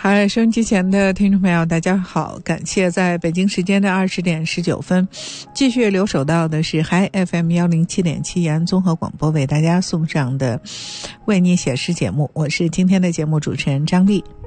好，收音机前的听众朋友大家好，感谢在北京时间的20点19分继续留守到的是Hi FM 107.7延安综合广播为大家送上的为你写诗节目，我是今天的节目主持人张丽。